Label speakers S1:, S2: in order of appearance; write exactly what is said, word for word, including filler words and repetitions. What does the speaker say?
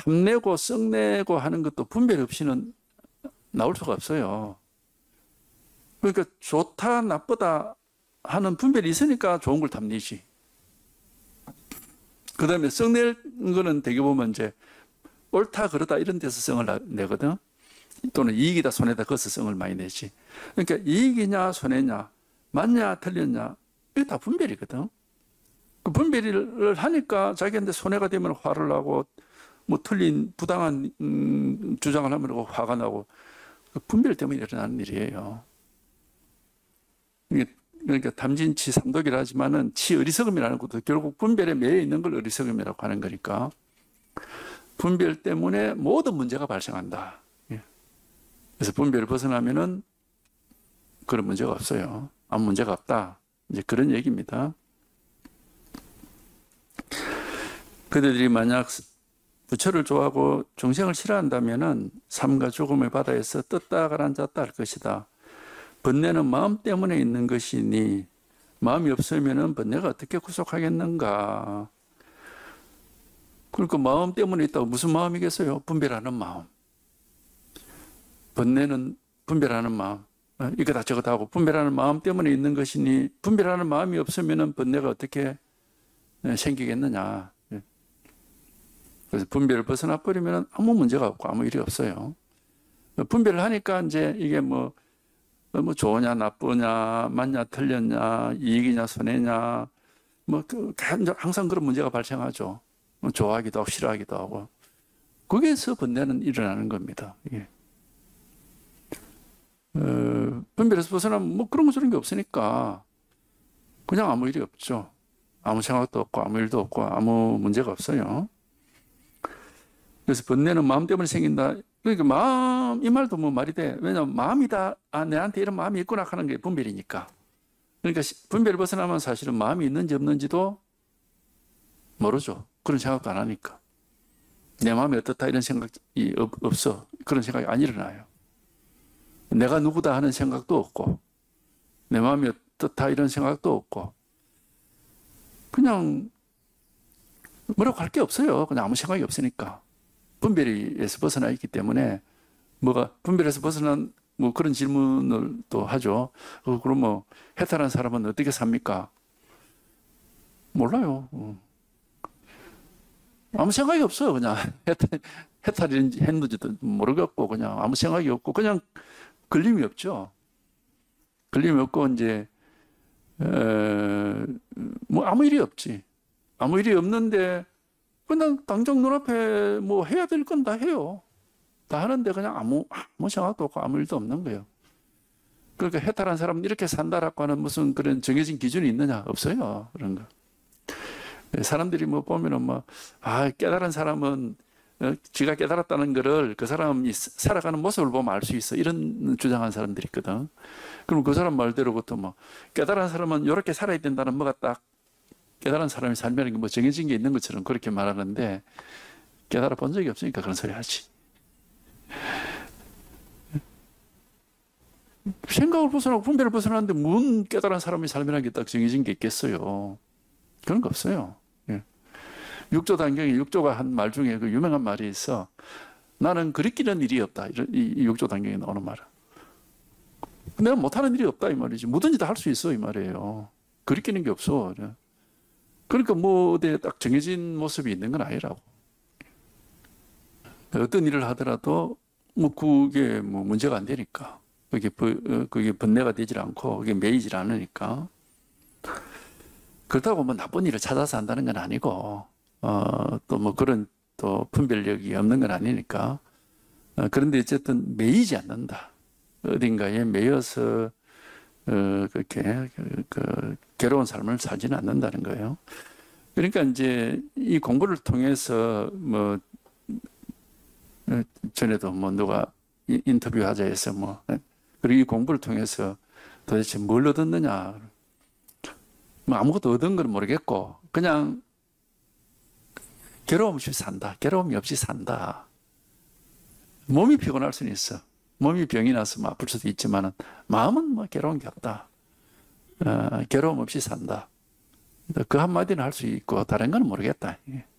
S1: 탐내고 썩내고 하는 것도 분별 없이는 나올 수가 없어요. 그러니까 좋다 나쁘다 하는 분별이 있으니까 좋은 걸 탐내지. 그 다음에 썩내는 거는 되게 보면 이제 옳다 그러다 이런 데서 성을 내거든. 또는 이익이다 손해다 거기서 성을 많이 내지. 그러니까 이익이냐 손해냐 맞냐 틀렸냐 이게 다 분별이거든. 그 분별을 하니까 자기한테 손해가 되면 화를 나고 뭐 틀린 부당한 음, 주장을 하면 화가 나고 그 분별 때문에 일어나는 일이에요. 그러니까 탐진치 삼독이라 하지만은 치 어리석음이라는 것도 결국 분별에 매여 있는 걸 어리석음이라고 하는 거니까 분별 때문에 모든 문제가 발생한다. 그래서 분별을 벗어나면은 그런 문제가 없어요. 아무 문제가 없다. 이제 그런 얘기입니다. 그들이 만약 부처를 좋아하고 중생을 싫어한다면은 삶과 죽음의 바다에서 떴다 가라앉았다 할 것이다. 번뇌는 마음 때문에 있는 것이니 마음이 없으면은 번뇌가 어떻게 구속하겠는가. 그러니까 마음 때문에 있다고 무슨 마음이겠어요? 분별하는 마음. 번뇌는 분별하는 마음. 이거 다 저거 다 하고 분별하는 마음 때문에 있는 것이니 분별하는 마음이 없으면은 번뇌가 어떻게 생기겠느냐. 그래서 분별을 벗어나 버리면 아무 문제가 없고 아무 일이 없어요. 분별을 하니까 이제 이게 뭐, 뭐 좋으냐 나쁘냐 맞냐 틀렸냐 이익이냐 손해냐 뭐 그 항상 그런 문제가 발생하죠. 좋아하기도 하고 싫어하기도 하고 거기에서 번뇌는 일어나는 겁니다. 이게. 어, 분별에서 벗어나면 뭐 그런 거 저런 게 없으니까 그냥 아무 일이 없죠. 아무 생각도 없고 아무 일도 없고 아무 문제가 없어요. 그래서 번뇌는 마음 때문에 생긴다. 그러니까 마음 이 말도 뭐 말이 돼. 왜냐하면 마음이다. 아 내한테 이런 마음이 있구나 하는 게 분별이니까. 그러니까 분별을 벗어나면 사실은 마음이 있는지 없는지도 모르죠. 그런 생각도 안 하니까. 내 마음이 어떻다 이런 생각이 없어. 그런 생각이 안 일어나요. 내가 누구다 하는 생각도 없고 내 마음이 어떻다 이런 생각도 없고 그냥 뭐라고 할 게 없어요. 그냥 아무 생각이 없으니까. 분별에서 벗어나 있기 때문에 뭐가 분별에서 벗어난 뭐 그런 질문을 또 하죠. 어, 그럼 뭐 해탈한 사람은 어떻게 삽니까? 몰라요. 아무 생각이 없어요. 그냥 해탈, 해탈인지 했는지도 모르겠고 그냥 아무 생각이 없고 그냥 걸림이 없죠. 걸림이 없고 이제 에, 뭐 아무 일이 없지. 아무 일이 없는데 그냥 당장 눈앞에 뭐 해야 될 건 다 해요. 다 하는데 그냥 아무 아무 생각도 없고 아무 일도 없는 거예요. 그러니까 해탈한 사람은 이렇게 산다라고 하는 무슨 그런 정해진 기준이 있느냐? 없어요. 그런 거. 사람들이 뭐 보면은 뭐 아 깨달은 사람은 지가 깨달았다는 거를 그 사람이 살아가는 모습을 보면 알 수 있어. 이런 주장하는 사람들이 있거든. 그럼 그 사람 말대로부터 뭐 깨달은 사람은 이렇게 살아야 된다는 뭐가 딱 깨달은 사람이 삶이라는 게 뭐 정해진 게 있는 것처럼 그렇게 말하는데 깨달아 본 적이 없으니까 그런 소리 하지. 생각을 벗어나고 분별을 벗어나는데 뭔 깨달은 사람의 삶이라는 게 딱 정해진 게 있겠어요. 그런 거 없어요. 예. 육조 단경에 육조가 한 말 중에 그 유명한 말이 있어. 나는 그리끼는 일이 없다. 이, 이 육조 단경에 나오는 말은. 내가 못하는 일이 없다 이 말이지. 뭐든지 다 할 수 있어 이 말이에요. 그리끼는 게 없어. 그러니까 뭐 어디에 딱 정해진 모습이 있는 건 아니라고. 어떤 일을 하더라도 뭐 그게 뭐 문제가 안 되니까. 그게 그게 번뇌가 되질 않고 그게 매이질 않으니까. 그렇다고 뭐 나쁜 일을 찾아서 한다는 건 아니고, 어, 또 뭐 그런 또 분별력이 없는 건 아니니까. 어, 그런데 어쨌든 매이지 않는다. 어딘가에 매여서 어, 그렇게 그, 그 괴로운 삶을 살지는 않는다는 거예요. 그러니까 이제 이 공부를 통해서 뭐 전에도 뭐 누가 인터뷰하자 해서 뭐 그리고 이 공부를 통해서 도대체 뭘 얻었느냐. 뭐 아무것도 얻은 건 모르겠고 그냥 괴로움 없이 산다. 괴로움이 없이 산다. 몸이 피곤할 수는 있어. 몸이 병이 나서 뭐 아플 수도 있지만 마음은 뭐 괴로운 게 없다. 어, 괴로움 없이 산다. 그 한마디는 할 수 있고 다른 건 모르겠다.